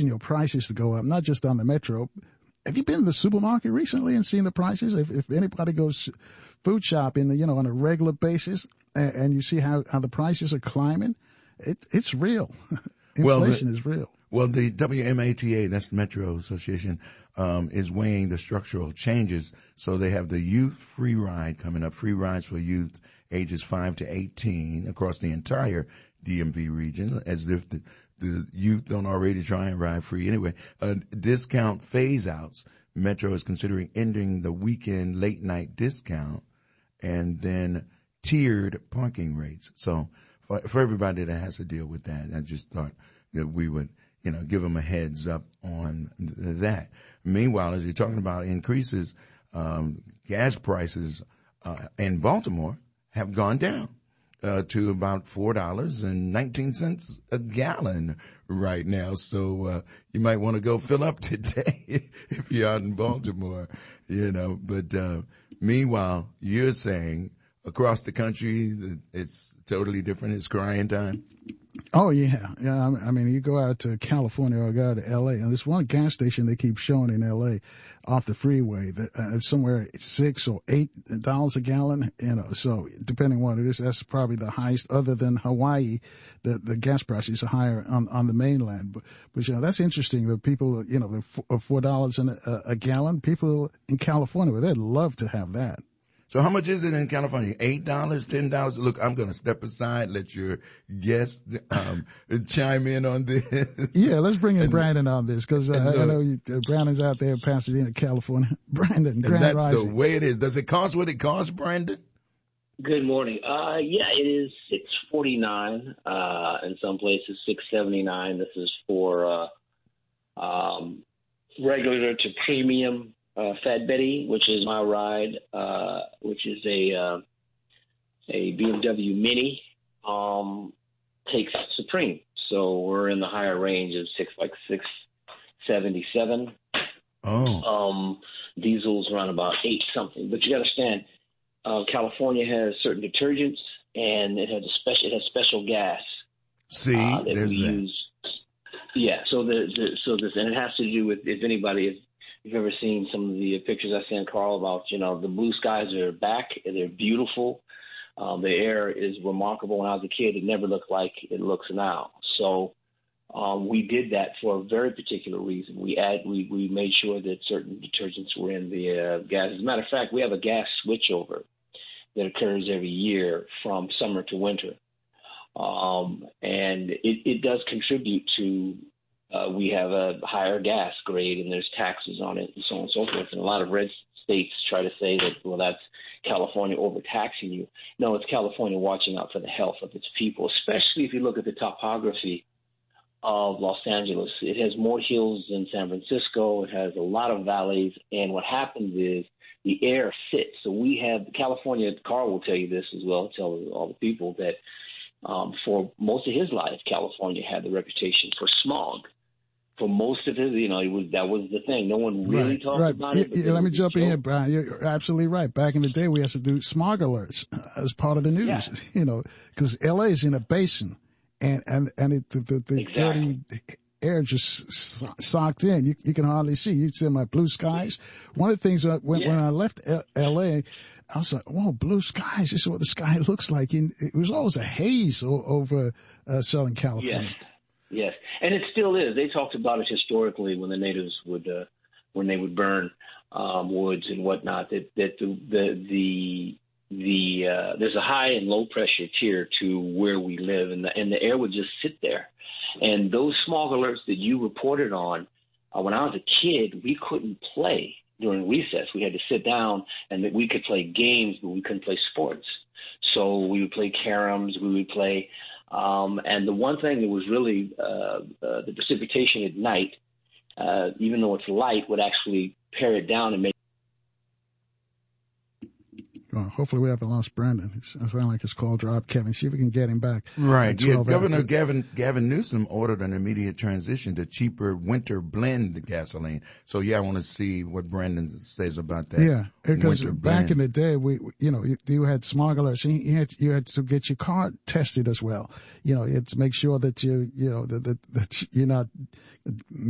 causing your prices to go up, not just on the metro. Have you been to the supermarket recently and seen the prices? If anybody goes food shopping, on a regular basis, and you see how the prices are climbing, it's real. Inflation is real. Well, the WMATA, that's the Metro Association, is weighing the structural changes. So they have the youth free ride coming up, free rides for youth ages 5 to 18 across the entire DMV region, as if the youth don't already try and ride free anyway. Discount phase outs. Metro is considering ending the weekend late night discount and then tiered parking rates. So for everybody that has to deal with that, I just thought that we would, give them a heads up on that. Meanwhile, as you're talking about increases, gas prices in Baltimore have gone down to about $4.19 a gallon right now. So you might want to go fill up today if you're out in Baltimore, But meanwhile, you're saying across the country it's totally different. It's crying time. Oh, yeah. Yeah. I mean, you go out to California or go out to L.A., and there's one gas station they keep showing in L.A. off the freeway that it's somewhere $6 or $8 a gallon, so depending on what it is, that's probably the highest other than Hawaii. The gas prices are higher on the mainland. But that's interesting. The people, the $4 a gallon, people in California, they'd love to have that. So how much is it in California? $8, $10? Look, I'm going to step aside, let your guest chime in on this. Yeah, let's bring in Brandon on this, because I know Brandon's out there in Pasadena, California. Brandon, Grand that's Rising. the way it is. Does it cost what it costs, Brandon? Good morning. It is $6.49. In some places, $6.79. This is for regular to premium. Fat Betty, which is my ride, which is a BMW Mini, takes Supreme. So we're in the higher range of $6.77. Oh. Diesel's around about $8 something. But you got to understand, California has certain detergents, and it has special gas. See, that there's we that. use. Yeah. So this, and it has to do with, if anybody you've ever seen some of the pictures I sent Carl about, the blue skies are back. They're beautiful. The air is remarkable. When I was a kid, it never looked like it looks now. So we did that for a very particular reason. We made sure that certain detergents were in the gas. As a matter of fact, we have a gas switchover that occurs every year from summer to winter. And it does contribute to we have a higher gas grade, and there's taxes on it, and so on and so forth. And a lot of red states try to say that, well, that's California overtaxing you. No, it's California watching out for the health of its people, especially if you look at the topography of Los Angeles. It has more hills than San Francisco. It has a lot of valleys. And what happens is the air sits. So we have California, Carl will tell you this as well, tell all the people that for most of his life, California had the reputation for smog. For most of it, that was the thing. No one really talked about it. Yeah, let me jump in here, Brian. You're absolutely right. Back in the day, we had to do smog alerts as part of the news, because LA is in a basin, and the dirty air just socked in. You can hardly see. You see my blue skies. One of the things when I left LA, I was like, whoa, blue skies. This is what the sky looks like. And it was always a haze over Southern California. Yes, and it still is. They talked about it historically when the natives would, when they would burn woods and whatnot. That there's a high and low pressure tier to where we live, and the air would just sit there. And those smog alerts that you reported on, when I was a kid, we couldn't play during recess. We had to sit down, and we could play games, but we couldn't play sports. So we would play caroms. We would play. And the one thing that was really the precipitation at night, even though it's light, would actually pare it down and make. Well, hopefully we haven't lost Brandon. I sound like his call dropped. Kevin, see if we can get him back. Right. Yeah. Governor Gavin Newsom ordered an immediate transition to cheaper winter blend gasoline. So I want to see what Brandon says about that. Yeah, because back in the day, you had smog alerts. You had to get your car tested as well. You had to make sure that that you're not